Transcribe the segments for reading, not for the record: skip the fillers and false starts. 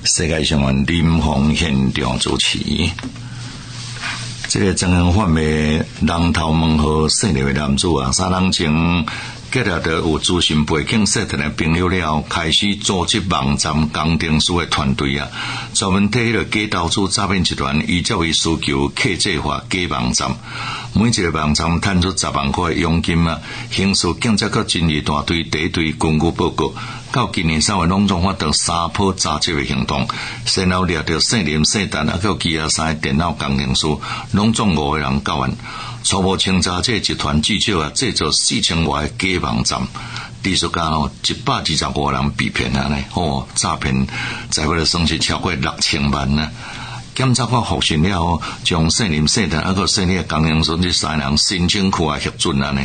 世界新闻林鸿现场主持。这个曾经犯的人头门号姓刘的男子啊，3人前结合到有资深背景设定的朋友了，开始组织网站工程师的团队啊，专门替迄个假投资诈骗集团依照伊需求客制化假网站，每一个网站赚出10万块的佣金啊，刑事警察局侦缉大队第一队根据报告，到今年3月拢总发动3波查缉的行动，先后掠到姓林、姓陈啊，到其他3个电脑工程师，拢总5个人到案。初步清查这集团至少啊制造4000多个假网站，艺术家125个人被骗啊呢，诈骗才会损失超过6000万呢。检察官复讯了后，将姓林、姓陈还有姓李的工程师这3人申请扣押核准啊呢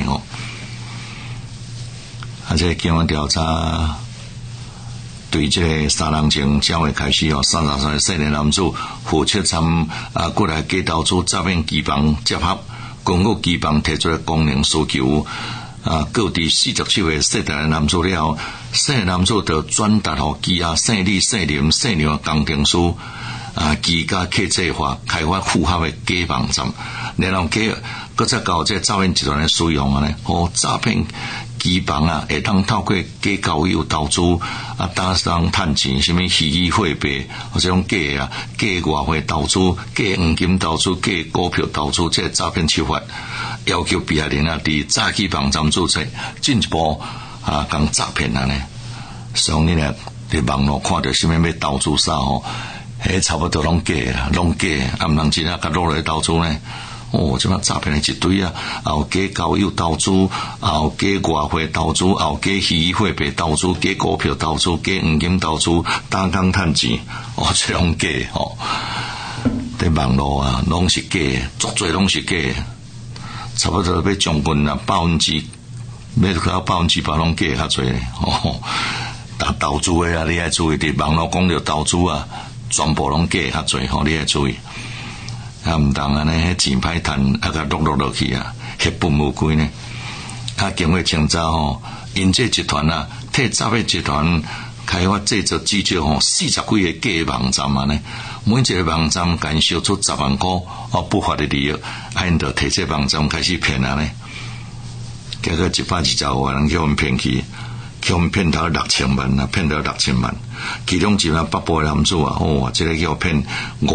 这警方调查对这个3人前将会开始33岁少年男子负责参过来假投资诈骗机房结合。根据机房提出的功能需求，各地47位涉案的男子了，涉案男子就转达给其他姓李、姓林、姓梁的工程师，机加客制化开发符合的假网站，然后搁再搞这诈骗集团的使用啊呢，诈骗机房啊，会当透过假交友投资打算赚钱，什么虚拟货币或者种假外汇投资、假黄金投资、假股票投资，这诈骗手法，要求被害人啊，伫诈欺网站注册，进一步讲诈骗啊呢。像你呢，伫网络看到什么要投资啥迄差不多拢假啦，拢假，毋通真甲落来投资呢。这么诈骗的一堆啊！有假交友投资，有假外汇投资，有假虚拟货币投资，假股票投资，假黄金投资，打工赚钱，这拢假在网络啊，拢是假，足多拢是假，差不多要将近啊100%，要到100%拢假较多但投资的啊，你要注意伫网络讲到投资啊，全部拢假较多你要注意。毋当安尼，钱歹赚，甲落去啊，血本无归呢。经过清查因这集团啊，替诈骗集团开发制作至少40几个假网站啊呢。每一个网站敢销出10万块不法的利益，因就摕这网站开始骗啊呢。结果125个人叫我们骗去。叫我们骗到6000万啊，骗到6000万，其中一名北部的男子啊，这个叫骗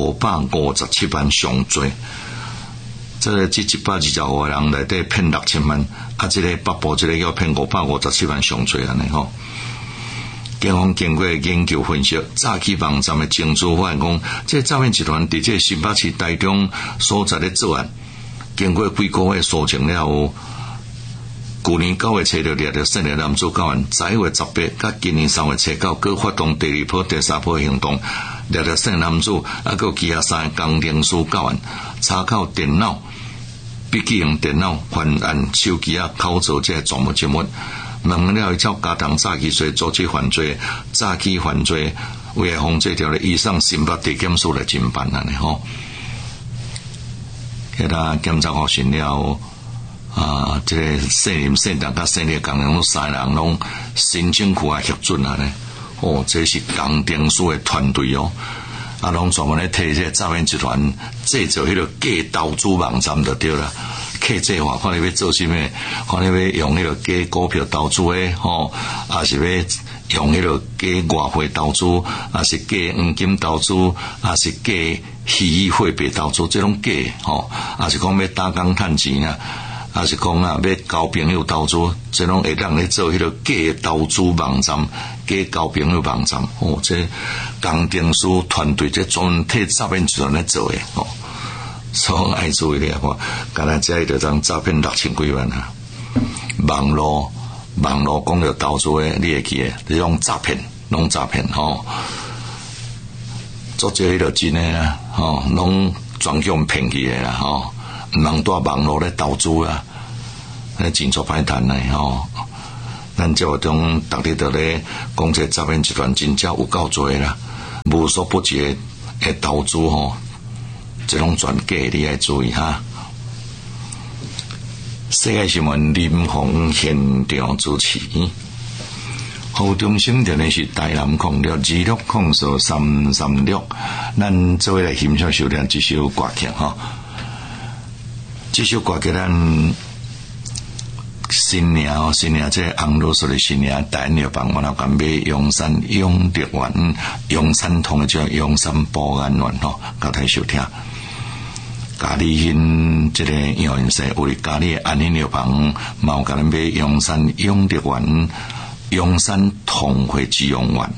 557万上多。这125个人内底骗6000万，这个北部这个叫骗557万上多安尼警方经过研究分析，诈欺网站的证据发现讲，这诈骗集团伫这新北市台中所在的作案，经过几个月搜证了后。去年9月初就掠到少年男子到案，11月18甲今年3月初9各发动第2波、第3波行动，掠到少年男子还其他3个工程师到案，查考电脑、笔记用电脑、犯案手机考察这全部证物，问了以后加重诈欺罪、组织犯罪、诈欺犯罪、危害防制条例以上刑罚地检署来侦办安尼迄个检察复讯了这个姓林、姓陈甲姓李工程师3人拢申请扣押核准啊呢。这是工程师的团队拢专门咧替这诈骗集团制造迄个假投资网站就对啦。客制化，看你要做什么，看你要用迄个假股票投资的还是要用迄个假外汇投资，还是假黄金投资，还是假虚拟货币投资，这种假还是讲要打工赚钱啊。还是讲要交朋友投资，这种会让你做迄个假投资网站、假交朋友网站。这工程师团队这专门替诈骗集团来做的所以爱注意的刚才这就当诈骗6000几万啊！网络讲到投资的，你会记的，这种诈骗，拢诈骗做这迄个真的啦拢专叫骗去的啦毋通在网络咧投资啊，真做歹赚嘞咱这话中逐日都咧讲这诈骗集团真正有够多啦，无所不至的投资这种全假你要注意世界新闻林鸿现场主持。 服务中心电话是台南0626043336，咱做来欣赏收听这首歌曲哈。这首歌曲咱新年这红罗说的新年，大牛帮我那干买永山永德园、永山通的叫永山保安园吼，交大收听。家里因这个杨生为家里安尼牛棚，毛甲咱买永山永德园、永山通会之永园，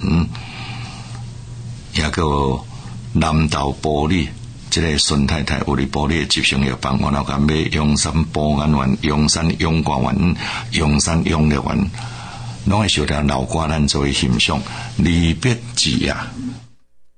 也个南道玻璃，这个孙太太有哩玻璃集成药房，我那甲买永山保安园、永山永光园、永山永乐园，拢会收听老歌咱做为欣赏。离别之夜。